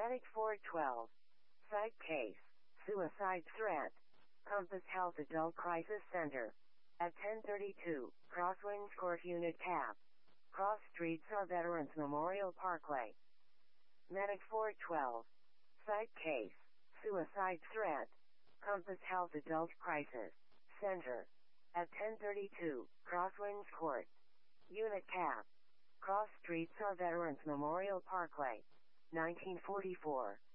Medic 412. Psych case. Suicide threat. Compass Health Adult Crisis Center. At 1032, Crosswinds Court Unit Cap. Cross Streets are Veterans Memorial Parkway. Medic 412. Psych case. Suicide threat. Compass Health Adult Crisis Center. At 1032, Crosswinds Court. Unit Cap. Cross Streets are Veterans Memorial Parkway. 1944.